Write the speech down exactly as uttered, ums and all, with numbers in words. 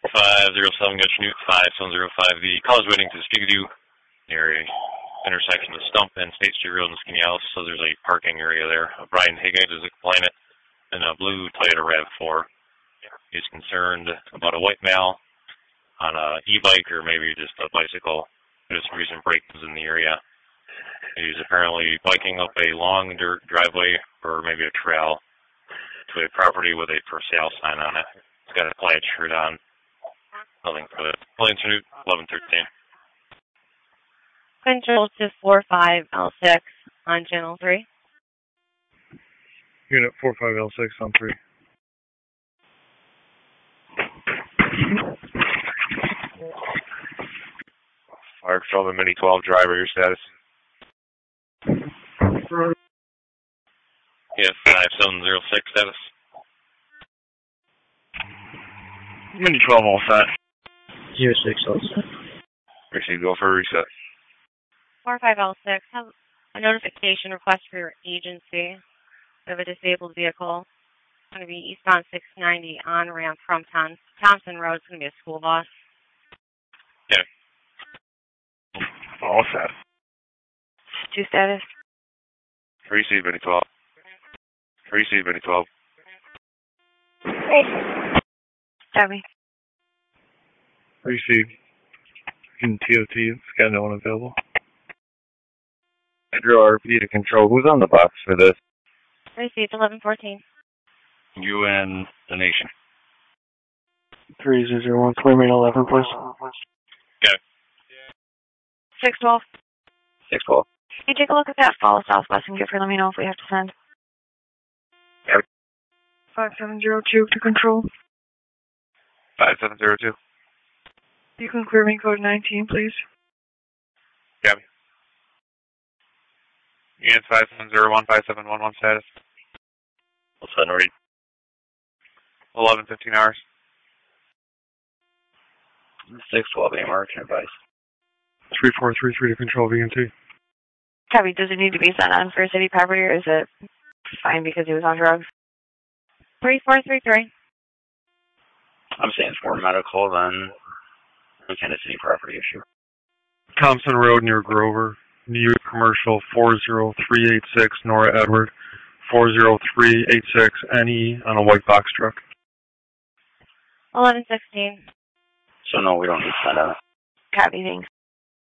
five zero seven, got Newt five seven zero five. The call is waiting to speak with you near a intersection of Stump and State Street Road in Skinny House, so there's a parking area there. Uh, Brian Higgins is a complainant in a blue Toyota RAV four. He's concerned about a white male on a e-bike or maybe just a bicycle. There's some recent break-ins in the area. He's apparently biking up a long dirt driveway or maybe a trail to a property with a for sale sign on it. He's got a plaid shirt on. Nothing for the plain suit, eleven thirteen. Control to four five L six on channel three. Unit four five L six on three. Fire Patrol Mini twelve driver, your status? Yes, five seven zero six status. Mini twelve all set. Zero six all set. Received, go for a reset. four five L six, have a notification request for your agency of a disabled vehicle. It's going to be eastbound six ninety on ramp from Tom Thompson Road. It's going to be a school bus. Yeah. All set. Two status. Received, Mini twelve. Received, Mini twelve. Debbie. Received. In T O T, it's got no one available. Hydro R P to control. Who's on the box for this? Received, eleven fourteen. You and the nation. three zero zero one, clear main eleven, please. Okay. six twelve. six twelve. Can you take a look at that follow southwest and give her, let me know if we have to send. Yep. five seven zero two to control. five seven zero two. You can clear main code nineteen, please. Copy. Units five seven zero one, five seven one one status. What's that, read? eleven fifteen hours. six twelve A M R, can advise. three four three three to control V N T. Copy, does it need to be sent on for city property or is it fine because he was on drugs? three four three three. I'm saying for medical, then we kind of city property issue. Thompson Road near Grover. New commercial four zero three eight six, Nora Edward. four zero three eight six N E on a white box truck. eleven sixteen. So no, we don't need to send on it. Copy, thanks.